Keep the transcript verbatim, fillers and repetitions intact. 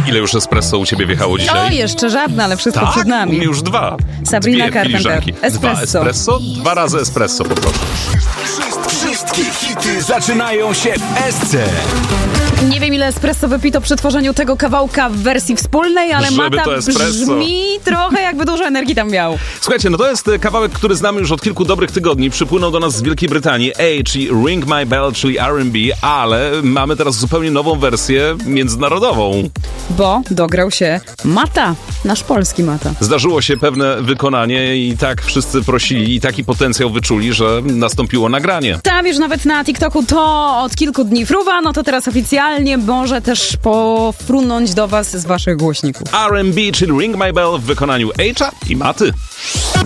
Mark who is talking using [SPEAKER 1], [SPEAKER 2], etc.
[SPEAKER 1] Ile już espresso u ciebie wjechało dzisiaj?
[SPEAKER 2] O, jeszcze żadne, ale wszystko
[SPEAKER 1] tak?
[SPEAKER 2] przed nami.
[SPEAKER 1] U mnie już dwa.
[SPEAKER 2] Sabrina
[SPEAKER 1] Dwie
[SPEAKER 2] Carpenter.
[SPEAKER 1] filiżanki.
[SPEAKER 2] Espresso.
[SPEAKER 1] Dwa espresso? Dwa razy espresso, poproszę.
[SPEAKER 3] Wszystkie hity zaczynają się w Esce.
[SPEAKER 2] Nie wiem, ile espresso wypito przy tworzeniu tego kawałka w wersji wspólnej, ale
[SPEAKER 1] Żeby
[SPEAKER 2] Mata
[SPEAKER 1] to espresso.
[SPEAKER 2] brzmi trochę jakby dużo energii tam miał.
[SPEAKER 1] Słuchajcie, no to jest kawałek, który znamy już od kilku dobrych tygodni. Przypłynął do nas z Wielkiej Brytanii. A, czyli Ring My Bell, czyli R and B, ale mamy teraz zupełnie nową wersję międzynarodową.
[SPEAKER 2] Bo dograł się Mata, nasz polski Mata.
[SPEAKER 1] Zdarzyło się pewne wykonanie i tak wszyscy prosili i taki potencjał wyczuli, że nastąpiło nagranie.
[SPEAKER 2] Tam już nawet na TikToku to od kilku dni fruwa, no to teraz oficjalnie może też pofrunąć do was z waszych głośników.
[SPEAKER 1] R and B, czyli Ring My Bell w wykonaniu H'a i Maty.